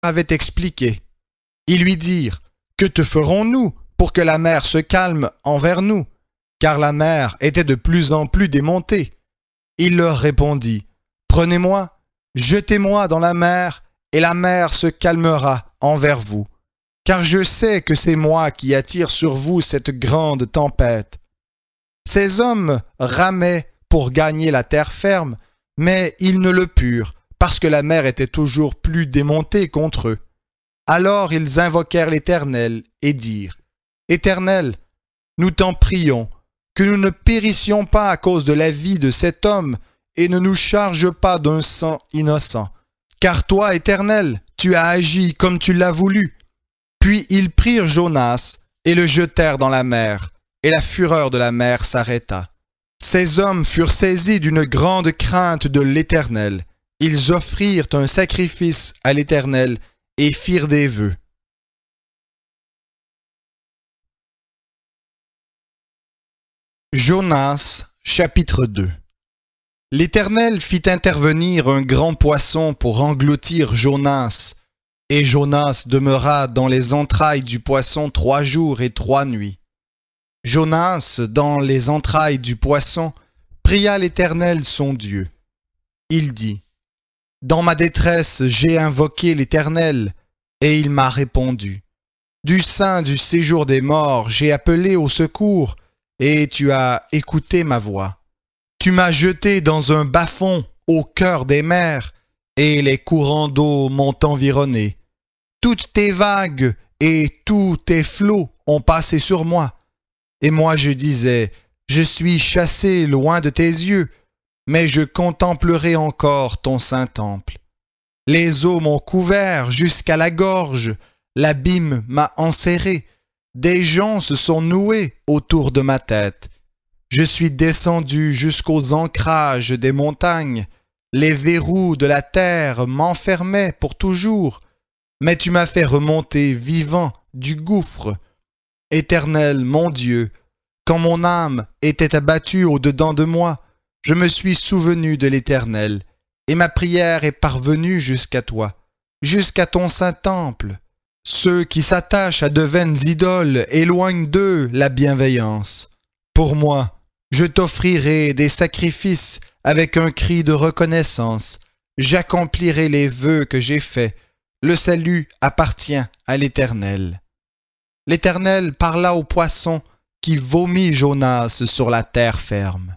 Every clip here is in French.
avait expliqué. Ils lui dirent, « Que te ferons-nous pour que la mer se calme envers nous ?» Car la mer était de plus en plus démontée. Il leur répondit, « Prenez-moi, jetez-moi dans la mer, et la mer se calmera envers vous. Car je sais que c'est moi qui attire sur vous cette grande tempête. » Ces hommes ramaient pour gagner la terre ferme, mais ils ne le purent, parce que la mer était toujours plus démontée contre eux. Alors ils invoquèrent l'Éternel et dirent, « Éternel, nous t'en prions, que nous ne périssions pas à cause de la vie de cet homme, et ne nous charge pas d'un sang innocent. Car toi, Éternel, tu as agi comme tu l'as voulu. » Puis ils prirent Jonas et le jetèrent dans la mer, et la fureur de la mer s'arrêta. Ces hommes furent saisis d'une grande crainte de l'Éternel. Ils offrirent un sacrifice à l'Éternel et firent des vœux. Jonas, chapitre 2. L'Éternel fit intervenir un grand poisson pour engloutir Jonas, et Jonas demeura dans les entrailles du poisson 3 jours et 3 nuits. Jonas, dans les entrailles du poisson, pria l'Éternel son Dieu. Il dit, « Dans ma détresse, j'ai invoqué l'Éternel, et il m'a répondu. Du sein du séjour des morts, j'ai appelé au secours, et tu as écouté ma voix. Tu m'as jeté dans un bas-fond au cœur des mers, et les courants d'eau m'ont environné. Toutes tes vagues et tous tes flots ont passé sur moi. Et moi je disais, je suis chassé loin de tes yeux, mais je contemplerai encore ton saint temple. Les eaux m'ont couvert jusqu'à la gorge, l'abîme m'a enserré, des joncs se sont noués autour de ma tête. Je suis descendu jusqu'aux ancrages des montagnes, les verrous de la terre m'enfermaient pour toujours, mais tu m'as fait remonter vivant du gouffre. Éternel, mon Dieu, quand mon âme était abattue au-dedans de moi, je me suis souvenu de l'Éternel, et ma prière est parvenue jusqu'à toi, jusqu'à ton saint temple. Ceux qui s'attachent à de vaines idoles éloignent d'eux la bienveillance. Pour moi, je t'offrirai des sacrifices avec un cri de reconnaissance. J'accomplirai les vœux que j'ai faits. Le salut appartient à l'Éternel. L'Éternel parla au poisson qui vomit Jonas sur la terre ferme.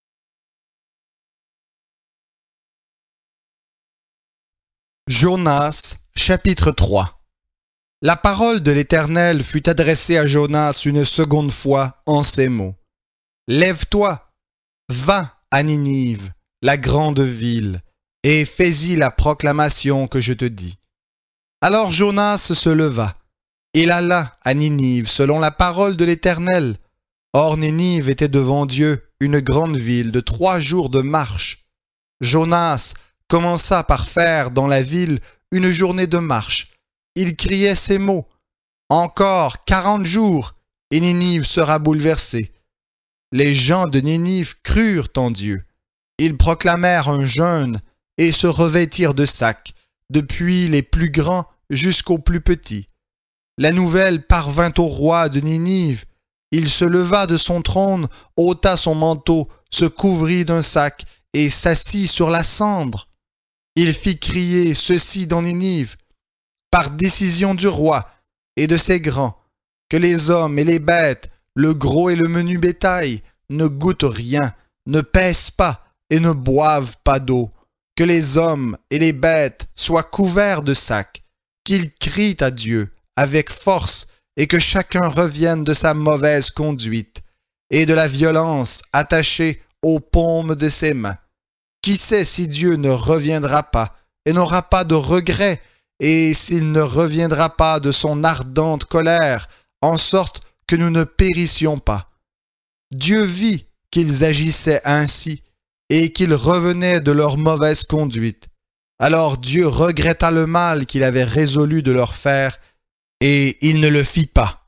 Jonas, chapitre 3. La parole de l'Éternel fut adressée à Jonas une seconde fois en ces mots. Lève-toi, va à Ninive, la grande ville, et fais-y la proclamation que je te dis. Alors Jonas se leva. Il alla à Ninive selon la parole de l'Éternel. Or Ninive était devant Dieu une grande ville de 3 jours de marche. Jonas commença par faire dans la ville une journée de marche. Il criait ces mots. Encore 40 jours, et Ninive sera bouleversée. Les gens de Ninive crurent en Dieu. Ils proclamèrent un jeûne et se revêtirent de sacs, depuis les plus grands jusqu'aux plus petits. La nouvelle parvint au roi de Ninive. Il se leva de son trône, ôta son manteau, se couvrit d'un sac et s'assit sur la cendre. Il fit crier ceci dans Ninive, par décision du roi et de ses grands, que les hommes et les bêtes, le gros et le menu bétail, ne goûtent rien, ne pèsent pas et ne boivent pas d'eau, que les hommes et les bêtes soient couverts de sacs, qu'ils crient à Dieu avec force et que chacun revienne de sa mauvaise conduite et de la violence attachée aux paumes de ses mains. Qui sait si Dieu ne reviendra pas et n'aura pas de regret et s'il ne reviendra pas de son ardente colère, en sorte que nous ne périssions pas. Dieu vit qu'ils agissaient ainsi et qu'ils revenaient de leur mauvaise conduite. Alors Dieu regretta le mal qu'il avait résolu de leur faire, et il ne le fit pas.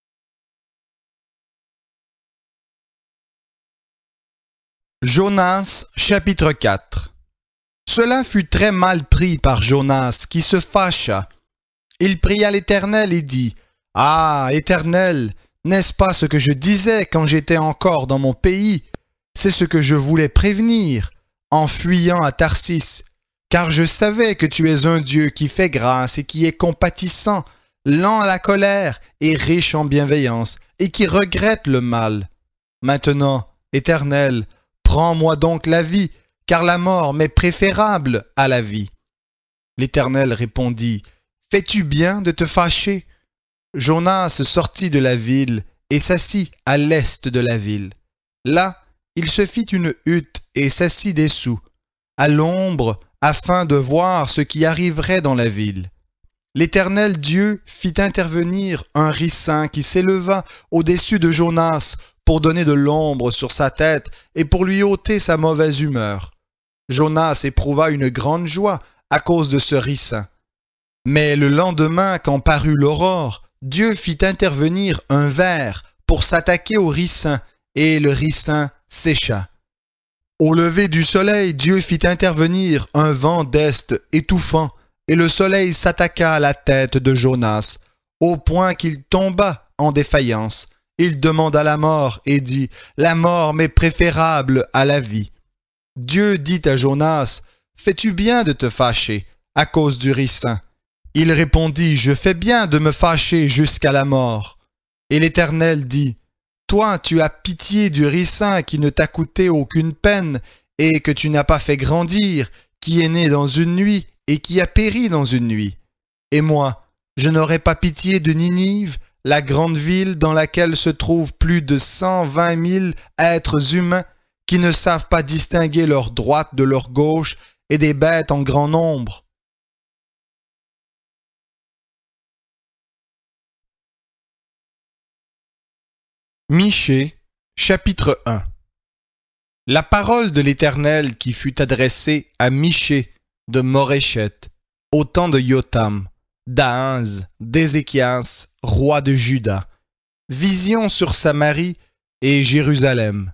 Jonas, chapitre 4. Cela fut très mal pris par Jonas, qui se fâcha Il pria l'Éternel et dit, « Ah, Éternel, n'est-ce pas ce que je disais quand j'étais encore dans mon pays? C'est ce que je voulais prévenir en fuyant à Tarsis, car je savais que tu es un Dieu qui fait grâce et qui est compatissant, lent à la colère et riche en bienveillance, et qui regrette le mal. Maintenant, Éternel, prends-moi donc la vie, car la mort m'est préférable à la vie. » L'Éternel répondit, « Fais-tu bien de te fâcher? » Jonas sortit de la ville et s'assit à l'est de la ville. Là, il se fit une hutte et s'assit dessous, à l'ombre, afin de voir ce qui arriverait dans la ville. L'Éternel Dieu fit intervenir un ricin qui s'éleva au-dessus de Jonas pour donner de l'ombre sur sa tête et pour lui ôter sa mauvaise humeur. Jonas éprouva une grande joie à cause de ce ricin. Mais le lendemain, quand parut l'aurore, Dieu fit intervenir un ver pour s'attaquer au ricin, et le ricin sécha. Au lever du soleil, Dieu fit intervenir un vent d'est étouffant, et le soleil s'attaqua à la tête de Jonas, au point qu'il tomba en défaillance. Il demanda la mort et dit, « La mort m'est préférable à la vie. » Dieu dit à Jonas, « Fais-tu bien de te fâcher à cause du ricin? » Il répondit, « Je fais bien de me fâcher jusqu'à la mort. » Et l'Éternel dit, « Toi, tu as pitié du ricin qui ne t'a coûté aucune peine et que tu n'as pas fait grandir, qui est né dans une nuit et qui a péri dans une nuit. Et moi, je n'aurai pas pitié de Ninive, la grande ville dans laquelle se trouvent plus de 120 000 êtres humains qui ne savent pas distinguer leur droite de leur gauche et des bêtes en grand nombre. » Michée, chapitre 1. La parole de l'Éternel qui fut adressée à Michée de Moréchet, au temps de Yotam, d'Ahaz, d'Ézéchias, roi de Juda. Vision sur Samarie et Jérusalem.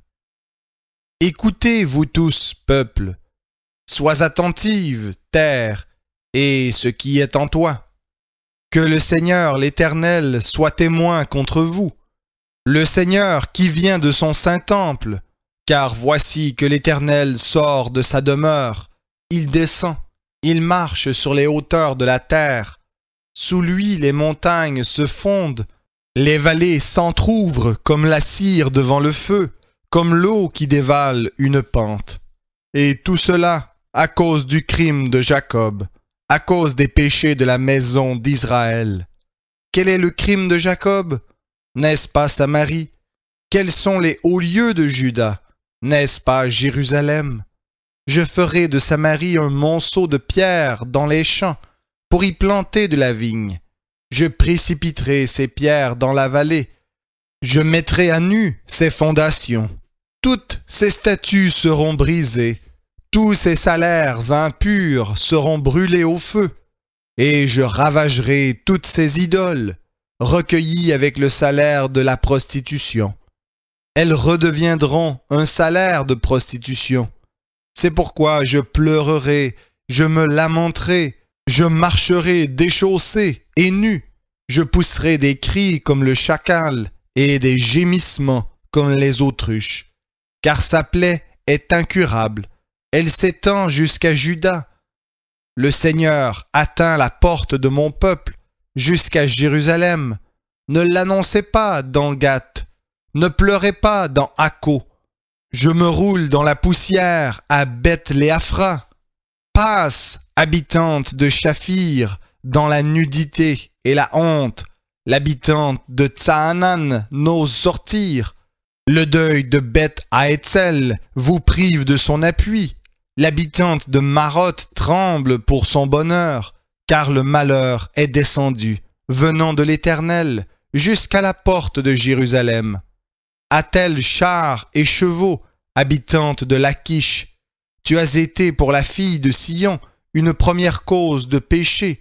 Écoutez, vous tous, peuple, sois attentive, terre, et ce qui est en toi. Que le Seigneur, l'Éternel, soit témoin contre vous. Le Seigneur qui vient de son saint temple, car voici que l'Éternel sort de sa demeure, il descend, il marche sur les hauteurs de la terre. Sous lui les montagnes se fondent, les vallées s'entr'ouvrent comme la cire devant le feu, comme l'eau qui dévale une pente. Et tout cela à cause du crime de Jacob, à cause des péchés de la maison d'Israël. Quel est le crime de Jacob? N'est-ce pas Samarie? Quels sont les hauts lieux de Juda? N'est-ce pas Jérusalem? Je ferai de Samarie un monceau de pierres dans les champs, pour y planter de la vigne. Je précipiterai ces pierres dans la vallée. Je mettrai à nu ses fondations. Toutes ses statues seront brisées. Tous ses salaires impurs seront brûlés au feu. Et je ravagerai toutes ses idoles, recueillies avec le salaire de la prostitution. Elles redeviendront un salaire de prostitution. C'est pourquoi je pleurerai, je me lamenterai, je marcherai déchaussé et nu. Je pousserai des cris comme le chacal et des gémissements comme les autruches. Car sa plaie est incurable, elle s'étend jusqu'à Juda. Le Seigneur atteint la porte de mon peuple, jusqu'à Jérusalem. Ne l'annoncez pas dans Gath, ne pleurez pas dans Akko. Je me roule dans la poussière à Beth-Léaphra. Passe, habitante de Shaphir, dans la nudité et la honte. L'habitante de Tsaanan n'ose sortir. Le deuil de Beth-Haetzel vous prive de son appui. L'habitante de Maroth tremble pour son bonheur, car le malheur est descendu, venant de l'Éternel, jusqu'à la porte de Jérusalem. A-t-elle chars et chevaux, habitante de Lachish? Tu as été pour la fille de Sion une première cause de péché,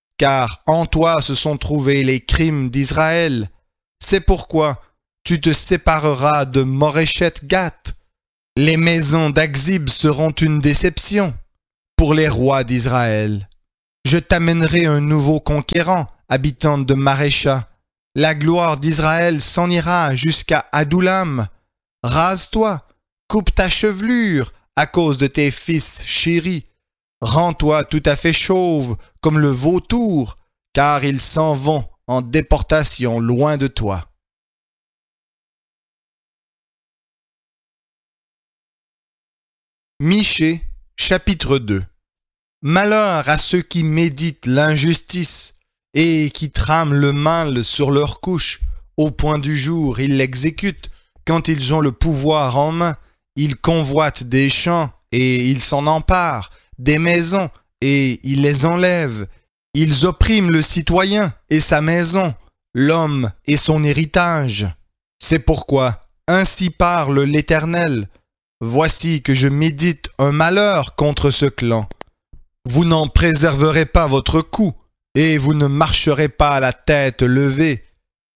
car en toi se sont trouvés les crimes d'Israël. C'est pourquoi tu te sépareras de Moréchet-Gath. Les maisons d'Axib seront une déception pour les rois d'Israël. Je t'amènerai un nouveau conquérant habitants de Marécha. La gloire d'Israël s'en ira jusqu'à Adoulam. Rase-toi, coupe ta chevelure à cause de tes fils chéris. Rends-toi tout à fait chauve comme le vautour, car ils s'en vont en déportation loin de toi. Michée, chapitre 2. Malheur à ceux qui méditent l'injustice et qui trament le mal sur leur couche. Au point du jour, ils l'exécutent. Quand ils ont le pouvoir en main, ils convoitent des champs et ils s'en emparent, des maisons et ils les enlèvent. Ils oppriment le citoyen et sa maison, l'homme et son héritage. C'est pourquoi, ainsi parle l'Éternel. Voici que je médite un malheur contre ce clan. Vous n'en préserverez pas votre cou, et vous ne marcherez pas la tête levée,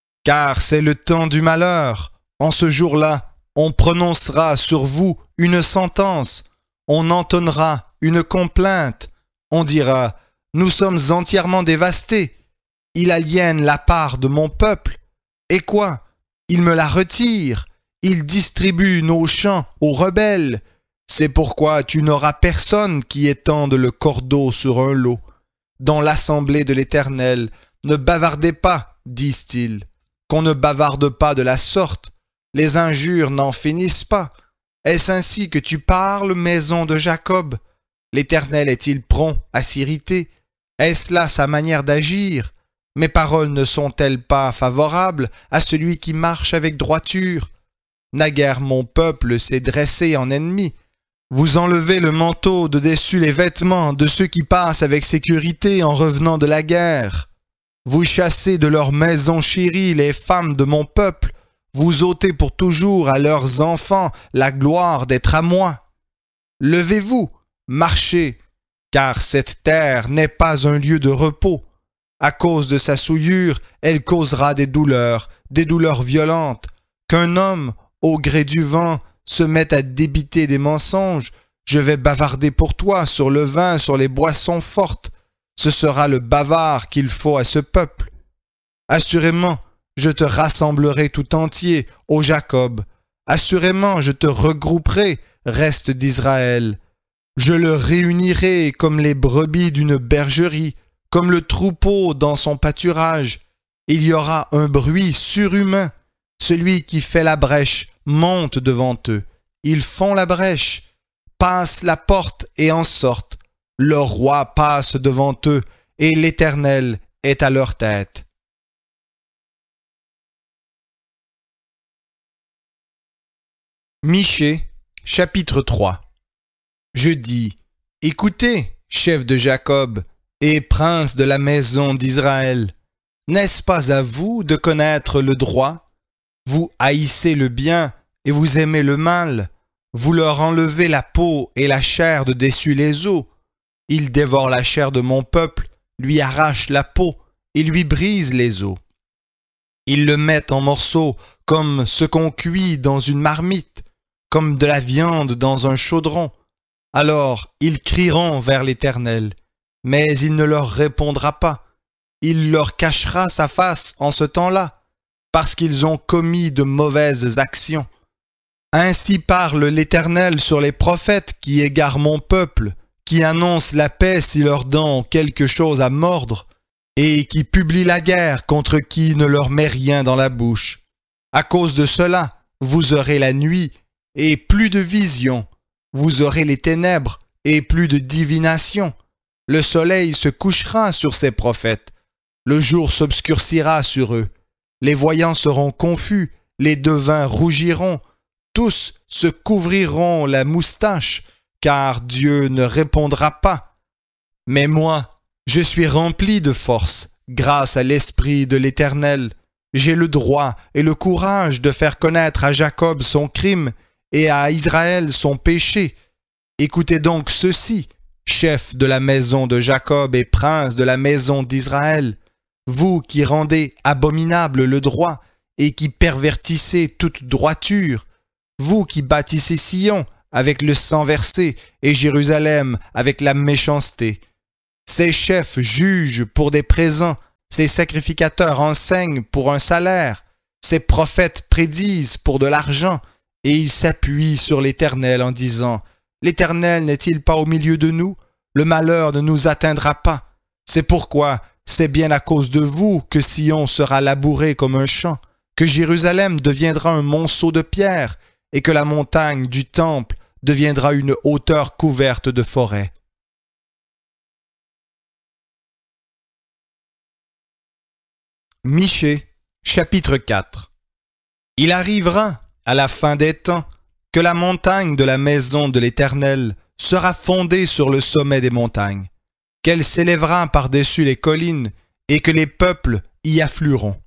car c'est le temps du malheur. En ce jour-là, on prononcera sur vous une sentence, on entonnera une complainte, on dira « Nous sommes entièrement dévastés, il aliène la part de mon peuple, et quoi? Il me la retire, il distribue nos champs aux rebelles. C'est pourquoi tu n'auras personne qui étende le cordeau sur un lot. Dans l'assemblée de l'Éternel, ne bavardez pas, disent-ils, qu'on ne bavarde pas de la sorte. Les injures n'en finissent pas. Est-ce ainsi que tu parles, maison de Jacob? L'Éternel est-il prompt à s'irriter? Est-ce là sa manière d'agir? Mes paroles ne sont-elles pas favorables à celui qui marche avec droiture? Naguère mon peuple s'est dressé en ennemi. Vous enlevez le manteau de dessus les vêtements de ceux qui passent avec sécurité en revenant de la guerre. Vous chassez de leurs maisons chéries les femmes de mon peuple. Vous ôtez pour toujours à leurs enfants la gloire d'être à moi. Levez-vous, marchez, car cette terre n'est pas un lieu de repos. À cause de sa souillure, elle causera des douleurs violentes. Qu'un homme, au gré du vent, se mette à débiter des mensonges, je vais bavarder pour toi sur le vin, sur les boissons fortes. Ce sera le bavard qu'il faut à ce peuple. Assurément, je te rassemblerai tout entier, ô Jacob. Assurément, je te regrouperai, reste d'Israël. Je le réunirai comme les brebis d'une bergerie, comme le troupeau dans son pâturage. Il y aura un bruit surhumain. Celui qui fait la brèche monte devant eux. Ils font la brèche, passent la porte et en sortent. Le roi passe devant eux et l'Éternel est à leur tête. Michée, chapitre 3. Je dis, écoutez, chef de Jacob et prince de la maison d'Israël, n'est-ce pas à vous de connaître le droit? Vous haïssez le bien et vous aimez le mal. Vous leur enlevez la peau et la chair de dessus les os. Ils dévorent la chair de mon peuple, lui arrachent la peau et lui brisent les os. Ils le mettent en morceaux comme ce qu'on cuit dans une marmite, comme de la viande dans un chaudron. Alors ils crieront vers l'Éternel, mais il ne leur répondra pas. Il leur cachera sa face en ce temps-là, parce qu'ils ont commis de mauvaises actions. Ainsi parle l'Éternel sur les prophètes qui égarent mon peuple, qui annoncent la paix si leurs dents ont quelque chose à mordre, et qui publient la guerre contre qui ne leur met rien dans la bouche. À cause de cela, vous aurez la nuit et plus de vision, vous aurez les ténèbres et plus de divination. Le soleil se couchera sur ces prophètes, le jour s'obscurcira sur eux. Les voyants seront confus, les devins rougiront, tous se couvriront la moustache, car Dieu ne répondra pas. Mais moi, je suis rempli de force, grâce à l'Esprit de l'Éternel. J'ai le droit et le courage de faire connaître à Jacob son crime et à Israël son péché. Écoutez donc ceci, chef de la maison de Jacob et prince de la maison d'Israël. Vous qui rendez abominable le droit et qui pervertissez toute droiture, vous qui bâtissez Sion avec le sang versé et Jérusalem avec la méchanceté. Ces chefs jugent pour des présents Ses sacrificateurs enseignent pour un salaire, ses prophètes prédisent pour de l'argent, et ils s'appuient sur l'Éternel en disant « L'Éternel n'est-il pas au milieu de nous? Le malheur ne nous atteindra pas. C'est pourquoi c'est bien à cause de vous que Sion sera labouré comme un champ, que Jérusalem deviendra un monceau de pierre, et que la montagne du temple deviendra une hauteur couverte de forêts. » Michée, chapitre 4. Il arrivera, à la fin des temps, que la montagne de la maison de l'Éternel sera fondée sur le sommet des montagnes, qu'elle s'élèvera par-dessus les collines, et que les peuples y afflueront.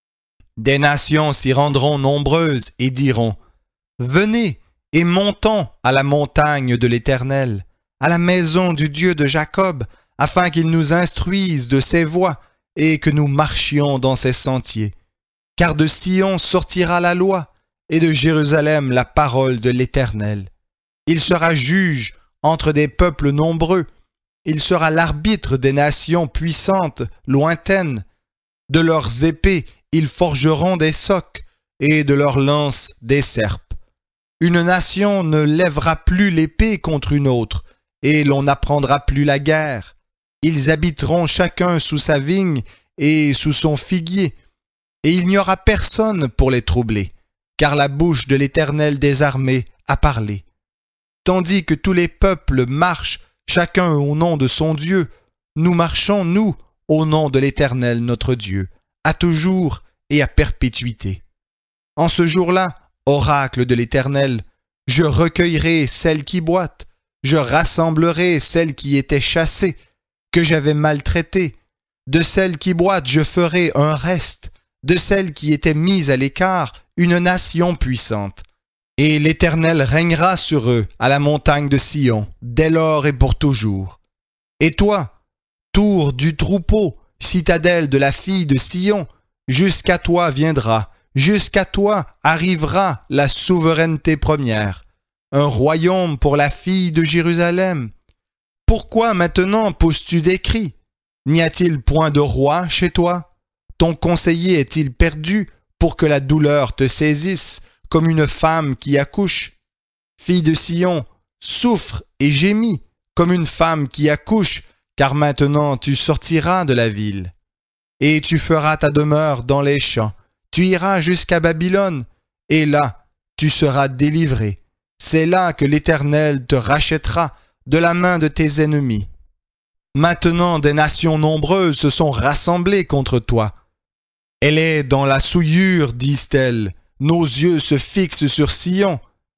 Des nations s'y rendront nombreuses et diront « Venez et montons à la montagne de l'Éternel, à la maison du Dieu de Jacob, afin qu'il nous instruise de ses voies, et que nous marchions dans ses sentiers. Car de Sion sortira la loi, et de Jérusalem la parole de l'Éternel. Il sera juge entre des peuples nombreux, il sera l'arbitre des nations puissantes, lointaines. De leurs épées, ils forgeront des socs, et de leurs lances des serpes. Une nation ne lèvera plus l'épée contre une autre, et l'on n'apprendra plus la guerre. Ils habiteront chacun sous sa vigne et sous son figuier, et il n'y aura personne pour les troubler, car la bouche de l'Éternel des armées a parlé. Tandis que tous les peuples marchent, chacun au nom de son Dieu, nous marchons, nous, au nom de l'Éternel notre Dieu, à toujours et à perpétuité. En ce jour-là, oracle de l'Éternel, je recueillerai celles qui boitent, je rassemblerai celles qui étaient chassées, que j'avais maltraitées. De celles qui boitent, je ferai un reste. De celles qui étaient mises à l'écart, une nation puissante. Et l'Éternel régnera sur eux à la montagne de Sion, dès lors et pour toujours. Et toi, tour du troupeau, citadelle de la fille de Sion, jusqu'à toi viendra, jusqu'à toi arrivera la souveraineté première, un royaume pour la fille de Jérusalem. Pourquoi maintenant pousses-tu des cris? N'y a-t-il point de roi chez toi? Ton conseiller est-il perdu pour que la douleur te saisisse comme une femme qui accouche? Fille de Sion, souffre et gémis comme une femme qui accouche, car maintenant tu sortiras de la ville. Et tu feras ta demeure dans les champs, tu iras jusqu'à Babylone, et là tu seras délivré. C'est là que l'Éternel te rachètera de la main de tes ennemis. Maintenant des nations nombreuses se sont rassemblées contre toi. Elle est dans la souillure, disent-elles. Nos yeux se fixent sur Sion.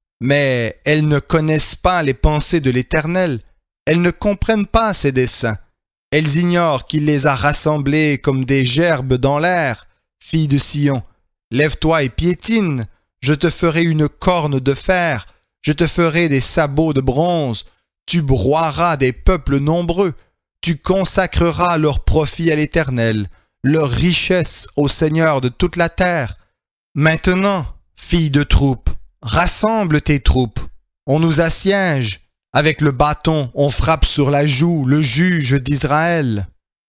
Mais elles ne connaissent pas les pensées de l'Éternel. Elles ne comprennent pas ses desseins. Elles ignorent qu'il les a rassemblées comme des gerbes dans l'air. Fille de Sion, lève-toi et piétine. Je te ferai une corne de fer. Je te ferai des sabots de bronze. Tu broieras des peuples nombreux, tu consacreras leur profit à l'Éternel, leur richesse au Seigneur de toute la terre. Maintenant, fille de troupe, rassemble tes troupes. On nous assiège. Avec le bâton, on frappe sur la joue le juge d'Israël.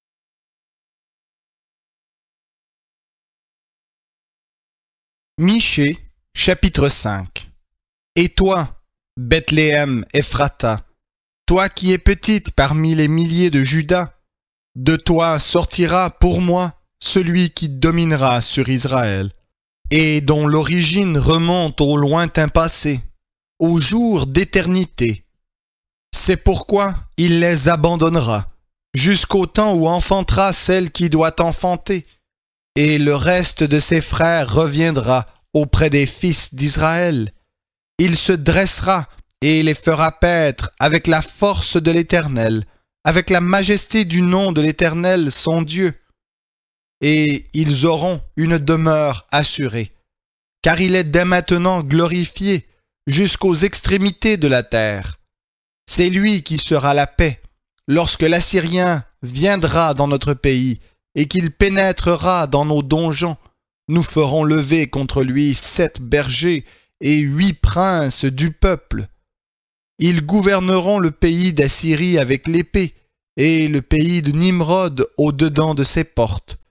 Michée, chapitre 5. Et toi, Bethléem Ephrata, toi qui es petite parmi les milliers de Juda, de toi sortira pour moi celui qui dominera sur Israël, et dont l'origine remonte au lointain passé, au jour d'éternité. C'est pourquoi il les abandonnera, jusqu'au temps où enfantera celle qui doit enfanter, et le reste de ses frères reviendra auprès des fils d'Israël. Il se dressera et les fera paître avec la force de l'Éternel, avec la majesté du nom de l'Éternel son Dieu. Et ils auront une demeure assurée, car il est dès maintenant glorifié jusqu'aux extrémités de la terre. C'est lui qui sera la paix, lorsque l'Assyrien viendra dans notre pays et qu'il pénétrera dans nos donjons. Nous ferons lever contre lui 7 bergers et 8 princes du peuple. Ils gouverneront le pays d'Assyrie avec l'épée, et le pays de Nimrod au-dedans de ses portes.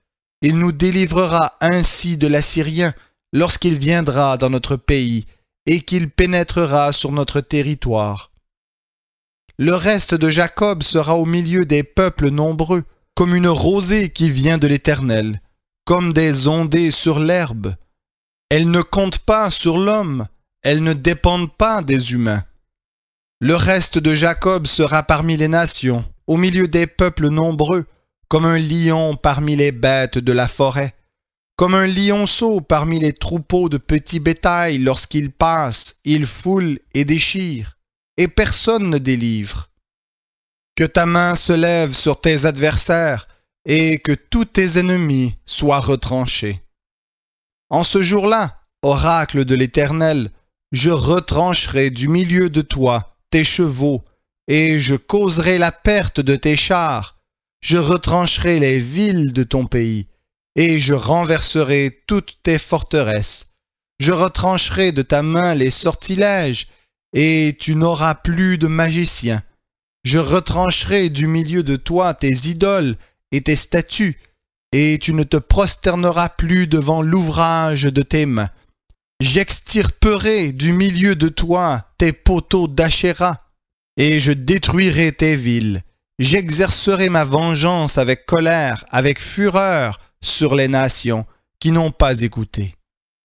Il nous délivrera ainsi de l'Assyrien lorsqu'il viendra dans notre pays et qu'il pénétrera sur notre territoire. Le reste de Jacob sera au milieu des peuples nombreux, comme une rosée qui vient de l'Éternel, comme des ondées sur l'herbe. Elles ne comptent pas sur l'homme, elles ne dépendent pas des humains. Le reste de Jacob sera parmi les nations, au milieu des peuples nombreux, comme un lion parmi les bêtes de la forêt, comme un lionceau parmi les troupeaux de petits bétail lorsqu'il passe, il foule et déchire, et personne ne délivre. Que ta main se lève sur tes adversaires, et que tous tes ennemis soient retranchés. En ce jour-là, oracle de l'Éternel, je retrancherai du milieu de toi tes chevaux, et je causerai la perte de tes chars. Je retrancherai les villes de ton pays, et je renverserai toutes tes forteresses. Je retrancherai de ta main les sortilèges, et tu n'auras plus de magiciens. Je retrancherai du milieu de toi tes idoles et tes statues, et tu ne te prosterneras plus devant l'ouvrage de tes mains. J'extirperai du milieu de toi tes poteaux d'Achéra, et je détruirai tes villes. J'exercerai ma vengeance avec colère, avec fureur sur les nations qui n'ont pas écouté.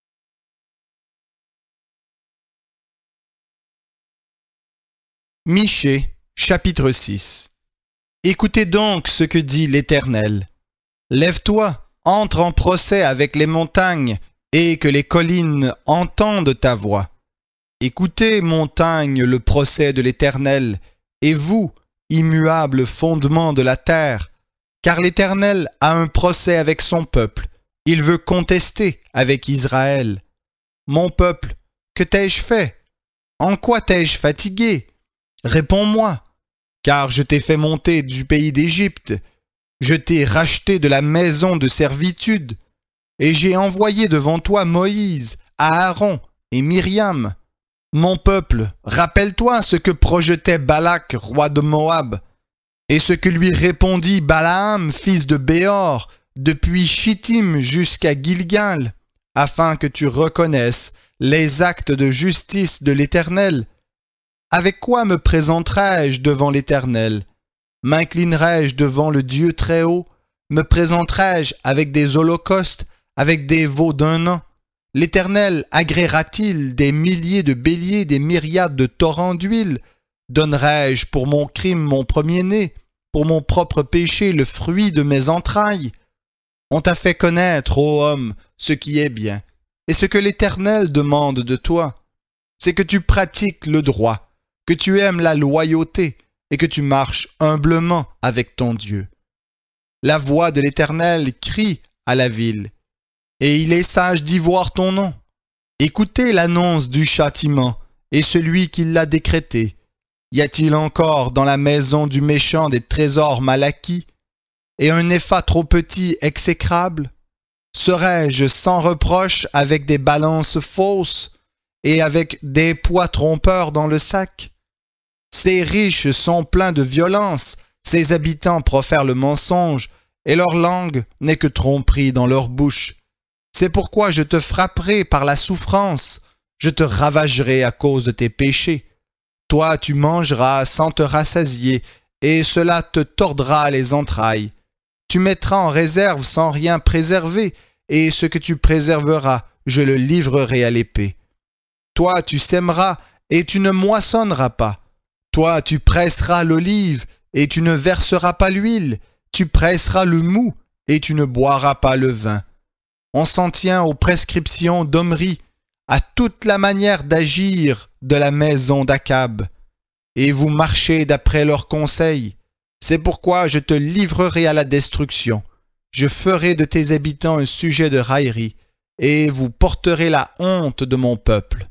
Michée, chapitre 6. Écoutez donc ce que dit l'Éternel. Lève-toi, entre en procès avec les montagnes, et que les collines entendent ta voix. Écoutez, montagnes, le procès de l'Éternel, et vous, immuable fondement de la terre, car l'Éternel a un procès avec son peuple, il veut contester avec Israël. Mon peuple, que t'ai-je fait? En quoi t'ai-je fatigué? Réponds-moi, car je t'ai fait monter du pays d'Égypte, je t'ai racheté de la maison de servitude, et j'ai envoyé devant toi Moïse, Aaron et Myriam. Mon peuple, rappelle-toi ce que projetait Balak, roi de Moab, et ce que lui répondit Balaam, fils de Béor, depuis Chittim jusqu'à Gilgal, afin que tu reconnaisses les actes de justice de l'Éternel. Avec quoi me présenterai-je devant l'Éternel? M'inclinerai-je devant le Dieu Très-Haut? Me présenterai-je avec des holocaustes, avec des veaux d'un an? L'Éternel agréera-t-il des milliers de béliers, des myriades de torrents d'huile? Donnerai-je pour mon crime mon premier-né, pour mon propre péché le fruit de mes entrailles? On t'a fait connaître, ô homme, ce qui est bien, et ce que l'Éternel demande de toi, c'est que tu pratiques le droit, que tu aimes la loyauté, et que tu marches humblement avec ton Dieu. La voix de l'Éternel crie à la ville, et il est sage d'y voir ton nom. Écoutez l'annonce du châtiment, et celui qui l'a décrété. Y a-t-il encore dans la maison du méchant des trésors mal acquis, et un épha trop petit exécrable? Serais-je sans reproche avec des balances fausses, et avec des poids trompeurs dans le sac? Ces riches sont pleins de violence, ces habitants profèrent le mensonge, et leur langue n'est que tromperie dans leur bouche. C'est pourquoi je te frapperai par la souffrance, je te ravagerai à cause de tes péchés. Toi tu mangeras sans te rassasier, et cela te tordra les entrailles. Tu mettras en réserve sans rien préserver, et ce que tu préserveras, je le livrerai à l'épée. Toi tu sèmeras, et tu ne moissonneras pas. Toi tu presseras l'olive, et tu ne verseras pas l'huile. Tu presseras le mou, et tu ne boiras pas le vin. On s'en tient aux prescriptions d'Omri, à toute la manière d'agir de la maison d'Akab, et vous marchez d'après leurs conseils. C'est pourquoi je te livrerai à la destruction. Je ferai de tes habitants un sujet de raillerie, et vous porterez la honte de mon peuple.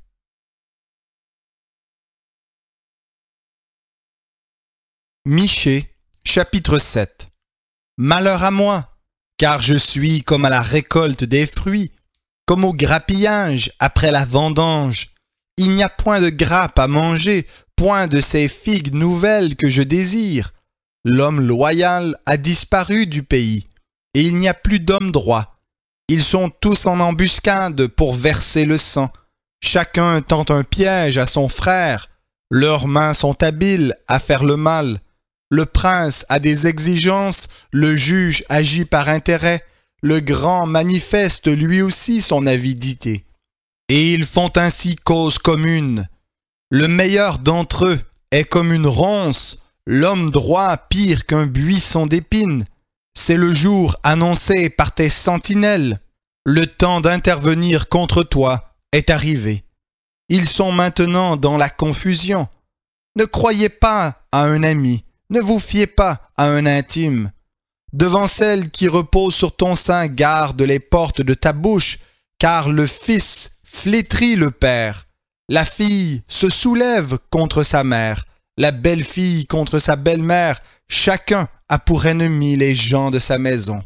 Michée, chapitre 7. Malheur à moi, car je suis comme à la récolte des fruits, comme au grappillage après la vendange. Il n'y a point de grappe à manger, point de ces figues nouvelles que je désire. L'homme loyal a disparu du pays. et il n'y a plus d'hommes droits. Ils sont tous en embuscade pour verser le sang. Chacun tend un piège à son frère. Leurs mains sont habiles à faire le mal. Le prince a des exigences, le juge agit par intérêt, le grand manifeste lui aussi son avidité. Et ils font ainsi cause commune. Le meilleur d'entre eux est comme une ronce, l'homme droit pire qu'un buisson d'épines. C'est le jour annoncé par tes sentinelles. Le temps d'intervenir contre toi est arrivé. Ils sont maintenant dans la confusion. Ne croyez pas à un ami, ne vous fiez pas à un intime. Devant celle qui repose sur ton sein, garde les portes de ta bouche, car le fils flétrit le père. La fille se soulève contre sa mère, la belle-fille contre sa belle-mère, chacun a pour ennemi les gens de sa maison.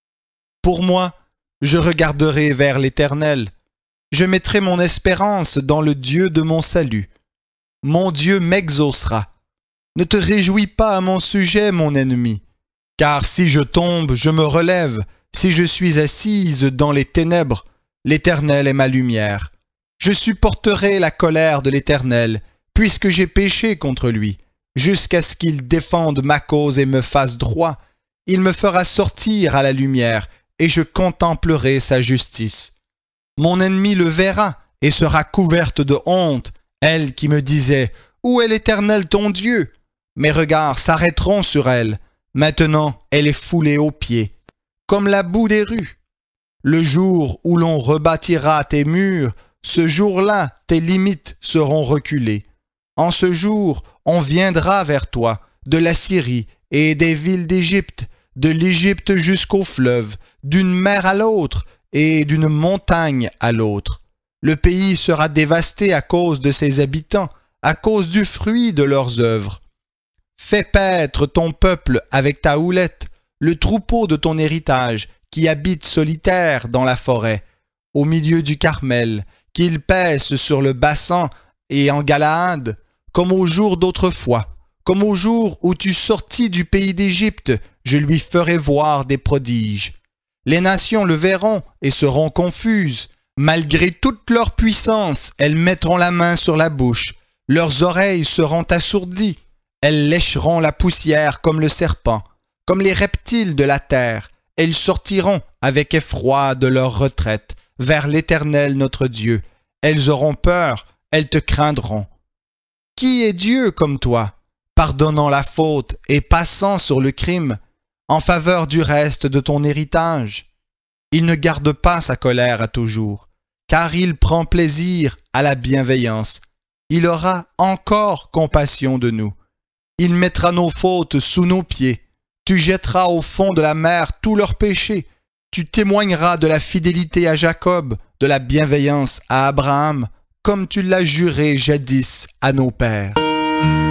Pour moi, je regarderai vers l'Éternel. Je mettrai mon espérance dans le Dieu de mon salut. Mon Dieu m'exaucera. Ne te réjouis pas à mon sujet, mon ennemi, car si je tombe, je me relève. Si je suis assise dans les ténèbres, l'Éternel est ma lumière. Je supporterai la colère de l'Éternel, puisque j'ai péché contre lui, jusqu'à ce qu'il défende ma cause et me fasse droit. Il me fera sortir à la lumière, et je contemplerai sa justice. Mon ennemi le verra et sera couverte de honte, elle qui me disait « Où est l'Éternel ton Dieu ?» Mes regards s'arrêteront sur elle. Maintenant, elle est foulée aux pieds, comme la boue des rues. Le jour où l'on rebâtira tes murs, ce jour-là, tes limites seront reculées. En ce jour, on viendra vers toi, de la Syrie et des villes d'Égypte, de l'Égypte jusqu'au fleuve, d'une mer à l'autre et d'une montagne à l'autre. Le pays sera dévasté à cause de ses habitants, à cause du fruit de leurs œuvres. Fais paître ton peuple avec ta houlette, le troupeau de ton héritage, qui habite solitaire dans la forêt, au milieu du Carmel, qu'il paisse sur le Bassan et en Galaad, comme au jour d'autrefois, comme au jour où tu sortis du pays d'Égypte, je lui ferai voir des prodiges. Les nations le verront et seront confuses. Malgré toute leur puissance, elles mettront la main sur la bouche. Leurs oreilles seront assourdies. Elles lécheront la poussière comme le serpent, comme les reptiles de la terre. Elles sortiront avec effroi de leur retraite vers l'Éternel notre Dieu. Elles auront peur, elles te craindront. Qui est Dieu comme toi, pardonnant la faute et passant sur le crime, en faveur du reste de ton héritage? Il ne garde pas sa colère à toujours, car il prend plaisir à la bienveillance. Il aura encore compassion de nous. Il mettra nos fautes sous nos pieds. Tu jetteras au fond de la mer tous leurs péchés. Tu témoigneras de la fidélité à Jacob, de la bienveillance à Abraham, comme tu l'as juré jadis à nos pères.